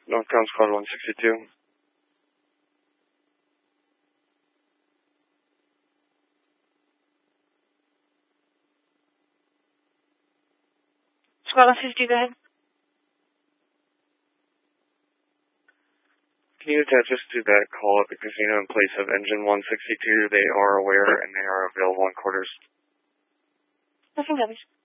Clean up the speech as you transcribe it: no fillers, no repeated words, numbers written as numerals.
Northbound Squad 162. Squad 152, go ahead. Can you attach us to that call at the casino in place of engine 162? They are aware and they are available in quarters. Nothing copies.